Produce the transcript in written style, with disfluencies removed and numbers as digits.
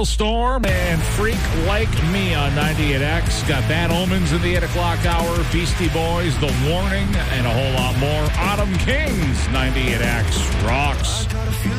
Hailstorm and Freak Like Me on 98X. Got Bad Omens in the 8 o'clock hour. Beastie Boys, The Warning, and a whole lot more. Autumn Kings, 98X rocks.